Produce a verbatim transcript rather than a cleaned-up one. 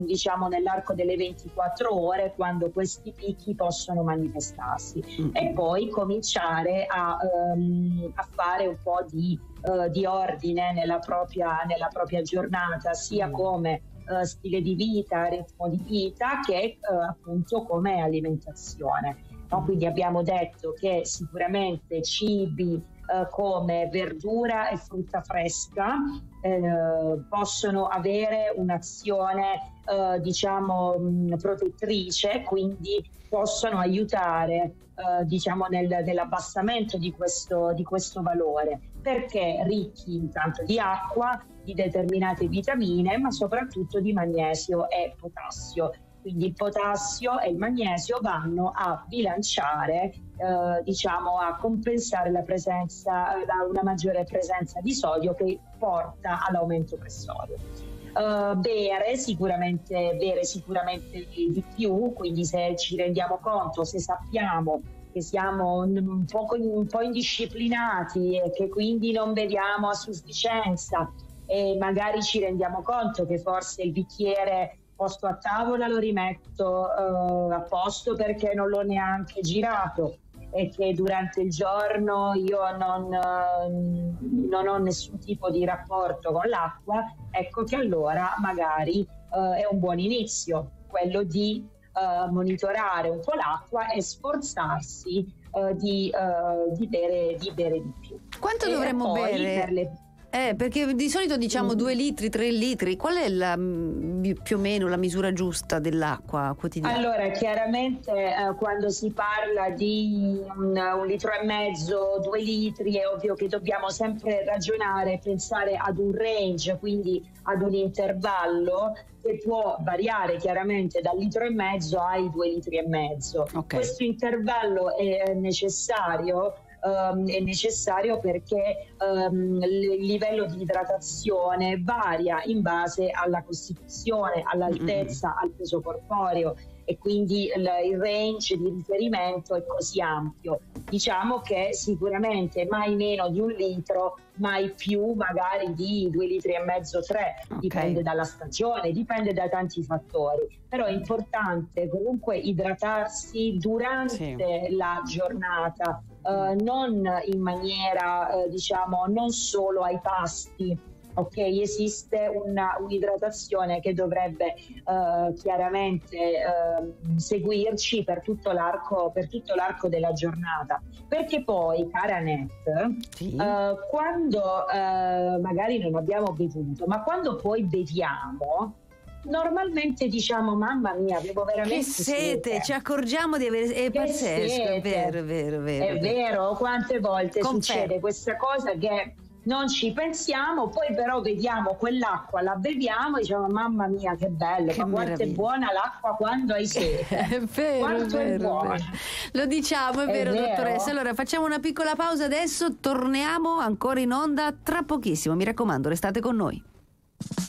diciamo nell'arco delle ventiquattro ore, quando questi picchi possono manifestarsi, mm. e poi cominciare a, um, a fare un po' di, uh, di ordine nella propria, nella propria giornata, sia mm. come uh, stile di vita, ritmo di vita, che uh, appunto come alimentazione. No? Quindi abbiamo detto che sicuramente cibi Uh, come verdura e frutta fresca uh, possono avere un'azione uh, diciamo mh, protettrice, quindi possono aiutare uh, diciamo nel, nell'abbassamento di questo, di questo valore, perché ricchi intanto di acqua, di determinate vitamine, ma soprattutto di magnesio e potassio. Quindi il potassio e il magnesio vanno a bilanciare, eh, diciamo a compensare la presenza, la, una maggiore presenza di sodio che porta all'aumento pressorio. Uh, bere sicuramente, bere sicuramente di più, quindi se ci rendiamo conto, se sappiamo che siamo un po', un po' indisciplinati e che quindi non beviamo a sufficienza, e magari ci rendiamo conto che forse il bicchiere posto a tavola lo rimetto uh, a posto perché non l'ho neanche girato, e che durante il giorno io non, uh, non ho nessun tipo di rapporto con l'acqua, ecco che allora magari uh, è un buon inizio quello di uh, monitorare un po' l'acqua e sforzarsi uh, di, uh, di, bere, di bere di più. Quanto e dovremmo poi bere? Per le... Eh, perché di solito diciamo mm. due litri, tre litri. Qual è la, più o meno la misura giusta dell'acqua quotidiana? Allora, chiaramente eh, quando si parla di un, un litro e mezzo, due litri, è ovvio che dobbiamo sempre ragionare, pensare ad un range, quindi ad un intervallo che può variare chiaramente dal litro e mezzo ai due litri e mezzo. Okay. Questo intervallo è necessario. Um, è necessario perché um, il livello di idratazione varia in base alla costituzione, all'altezza, mm-hmm. al peso corporeo, e quindi il, il range di riferimento è così ampio. Diciamo che sicuramente mai meno di un litro, mai più magari di due litri e mezzo, tre, okay. Dipende dalla stagione, dipende da tanti fattori, però è importante comunque idratarsi durante sì. la giornata, Uh, non in maniera uh, diciamo non solo ai pasti, ok? Esiste una, un'idratazione che dovrebbe uh, chiaramente uh, seguirci per tutto l'arco per tutto l'arco della giornata, perché poi, cara Net, sì. uh, quando uh, magari non abbiamo bevuto, ma quando poi beviamo, normalmente diciamo mamma mia, avevo veramente che sete, sete. Ci accorgiamo di avere, è che pazzesco, sete. è vero, è vero, è vero. È vero, quante volte Confermo. Succede questa cosa che non ci pensiamo, poi però vediamo quell'acqua, la beviamo e diciamo mamma mia che bello, che ma quanto è buona l'acqua quando hai sete. È vero, quanto è, vero, è buona. è vero. Lo diciamo, è, è vero, vero, dottoressa. Allora facciamo una piccola pausa adesso, torniamo ancora in onda tra pochissimo, mi raccomando, restate con noi.